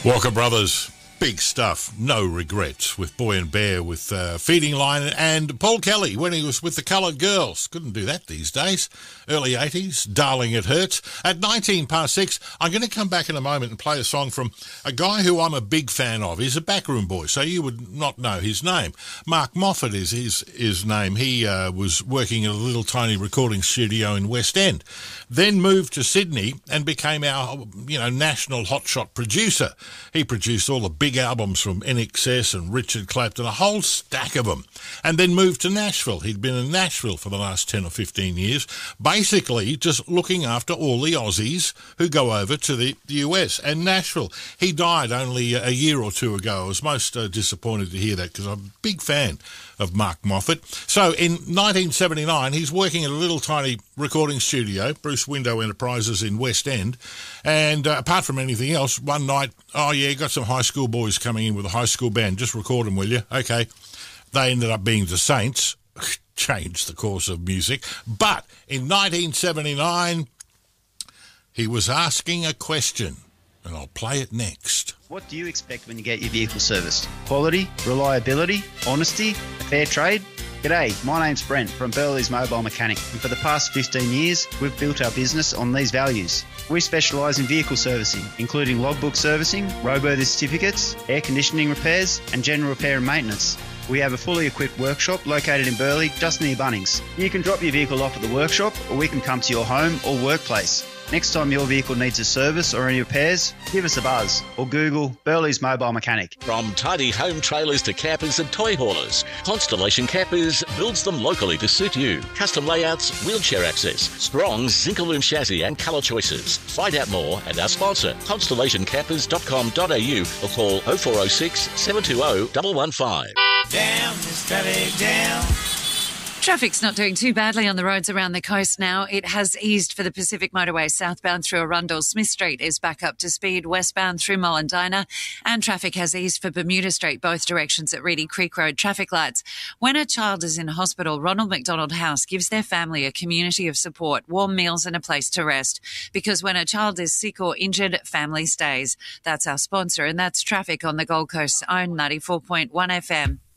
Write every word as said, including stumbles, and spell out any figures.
Walker Brothers, big stuff, no regrets with Boy and Bear, with uh, Feeding Line, and Paul Kelly when he was with the Coloured Girls. Couldn't do that these days. Early eighties, Darling It Hurts. At nineteen past six, I'm going to come back in a moment and play a song from a guy who I'm a big fan of. He's a backroom boy, so you would not know his name. Mark Moffat is his, his name. He uh, was working at a little tiny recording studio in West End, then moved to Sydney and became our, you know, national hotshot producer. He produced all the big albums from N X S and Richard Clapton, a whole stack of them, and then moved to Nashville. He'd been in Nashville for the last ten or fifteen years, basically just looking after all the Aussies who go over to the U S and Nashville. He died only a year or two ago. I was most uh, disappointed to hear that because I'm a big fan of Mark Moffat. So in nineteen seventy-nine, he's working at a little tiny recording studio, Bruce Window Enterprises in West End, and uh, apart from anything else, one night, oh yeah, got some high school boys coming in with a high school band, just record them, will you? Okay. They ended up being the Saints, changed the course of music, but in nineteen seventy-nine, he was asking a question, and I'll play it next. What do you expect when you get your vehicle serviced? Quality, reliability, honesty, a fair trade? G'day, my name's Brent from Burley's Mobile Mechanic, and for the past fifteen years, we've built our business on these values. We specialise in vehicle servicing, including logbook servicing, roadworthy certificates, air conditioning repairs, and general repair and maintenance. We have a fully equipped workshop located in Burleigh, just near Bunnings. You can drop your vehicle off at the workshop, or we can come to your home or workplace. Next time your vehicle needs a service or any repairs, give us a buzz or Google Burley's Mobile Mechanic. From tiny home trailers to campers and toy haulers, Constellation Campers builds them locally to suit you. Custom layouts, wheelchair access, strong Zinc-Alume chassis and colour choices. Find out more at our sponsor, constellation campers dot com dot a u, or call oh four oh six, seven two oh, one one five. Down, this traffic down. Traffic's not doing too badly on the roads around the coast now. It has eased for the Pacific Motorway southbound through Arundel. Smith Street is back up to speed westbound through Mullendina, and traffic has eased for Bermuda Street, both directions at Reedy Creek Road traffic lights. When a child is in hospital, Ronald McDonald House gives their family a community of support, warm meals and a place to rest. Because when a child is sick or injured, family stays. That's our sponsor, and that's traffic on the Gold Coast's own ninety-four point one F M.